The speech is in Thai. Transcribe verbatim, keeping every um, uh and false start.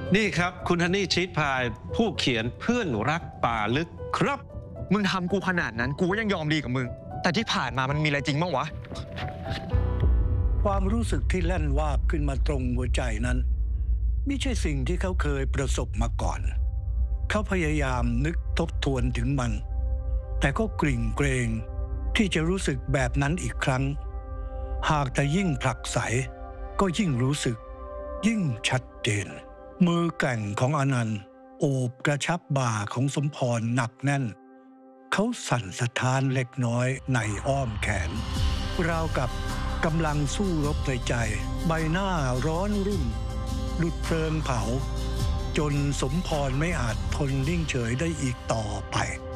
นี่ครับคุณฮันนี่ชีทพายผู้เขียนเพื่อนรักป่าลึกครับมึงทำกูขนาดนั้นกูก็ยังยอมดีกับมึงแต่ที่ผ่านมามันมีอะไรจริงบ้างวะความรู้สึกที่แล่นวาบขึ้นมาตรงหัวใจนั้นไม่ใช่สิ่งที่เขาเคยประสบมาก่อนเขาพยายามนึกทบทวนถึงมันแต่ก็กริ่งเกรงที่จะรู้สึกแบบนั้นอีกครั้งหากแต่ยิ่งผลักไสก็ยิ่งรู้สึกยิ่งชัดเจนมือแกร่งของอนันต์โอบกระชับบ่าของสมพรหนักแน่นเขาสั่นสะท้านเล็กน้อยในอ้อมแขนราวกับกำลังสู้รบในใจใบหน้าร้อนรุ่มหลุดเพลิงเผาจนสมพรไม่อาจทนนิ่งเฉยได้อีกต่อไป